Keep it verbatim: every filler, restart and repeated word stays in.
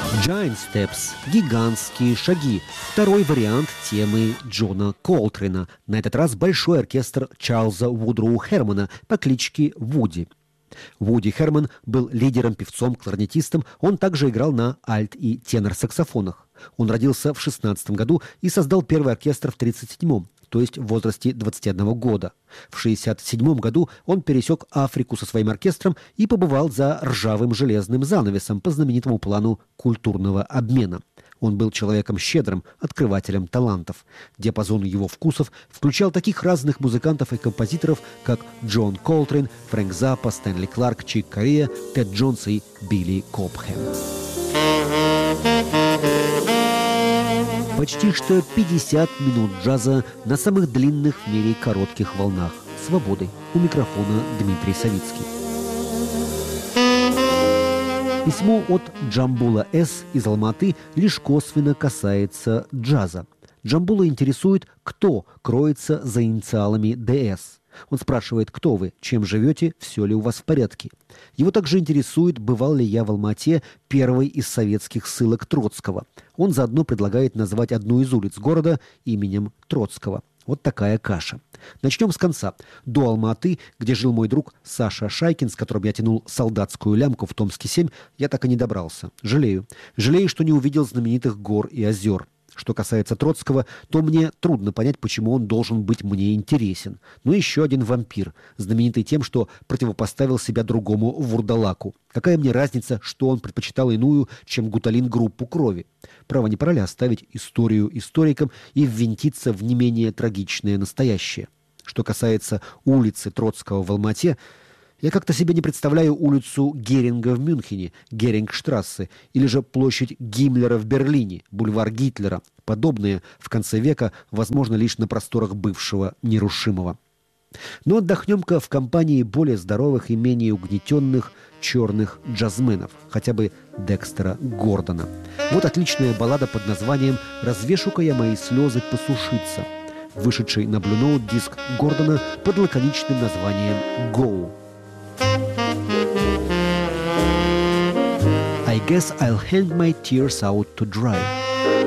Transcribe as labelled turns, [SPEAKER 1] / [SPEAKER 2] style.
[SPEAKER 1] Giant Steps – гигантские шаги. Второй вариант темы Джона Колтрейна. На этот раз большой оркестр Чарльза Вудроу Хермана по кличке Вуди. Вуди Херман был лидером-певцом, кларнетистом. Он также играл на альт- и тенор-саксофонах. Он родился в шестнадцатом году и создал первый оркестр в тридцать седьмом, то есть в возрасте двадцати одного года. В шестьдесят седьмом году он пересек Африку со своим оркестром и побывал за ржавым железным занавесом по знаменитому плану культурного обмена. Он был человеком щедрым, открывателем талантов. Диапазон его вкусов включал таких разных музыкантов и композиторов, как Джон Колтрейн, Фрэнк Заппа, Стэнли Кларк, Чик Кориа, Тед Джонс и Билли Кобхэм. Почти что пятьдесят минут джаза на самых длинных в мире коротких волнах. Свободы. У микрофона Дмитрий Савицкий. Письмо от Джамбула С. из Алматы лишь косвенно касается джаза. Джамбула интересует, кто кроется за инициалами Д С. Он спрашивает, кто вы, чем живете, все ли у вас в порядке. Его также интересует, бывал ли я в Алма-Ате, первой из советских ссылок Троцкого. Он заодно предлагает назвать одну из улиц города именем Троцкого. Вот такая каша. Начнем с конца. До Алма-Аты, где жил мой друг Саша Шайкин, с которым я тянул солдатскую лямку в Томске семь, я так и не добрался. Жалею. Жалею, что не увидел знаменитых гор и озер. Что касается Троцкого, то мне трудно понять, почему он должен быть мне интересен. Но еще один вампир, знаменитый тем, что противопоставил себя другому вурдалаку. Какая мне разница, что он предпочитал иную, чем гуталин группу крови? Право, не пора ли оставить историю историкам и ввинтиться в не менее трагичное настоящее? Что касается улицы Троцкого в Алма-Ате, я как-то себе не представляю улицу Геринга в Мюнхене, Герингштрассе, или же площадь Гиммлера в Берлине, бульвар Гитлера. Подобные в конце века возможно лишь на просторах бывшего нерушимого. Но отдохнем-ка в компании более здоровых и менее угнетенных черных джазменов, хотя бы Декстера Гордона. Вот отличная баллада под названием «Развешу-ка я мои слезы посушиться», вышедший на Blue Note диск Гордона под лаконичным названием «Go». I guess I'll hang my tears out to dry.